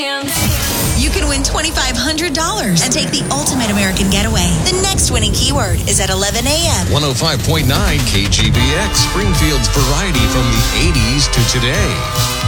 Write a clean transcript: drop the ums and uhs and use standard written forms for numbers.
You can win $2,500 and take the ultimate American getaway. The next winning keyword is at 11 a.m. 105.9 KGBX, Springfield's variety from the 80s to today.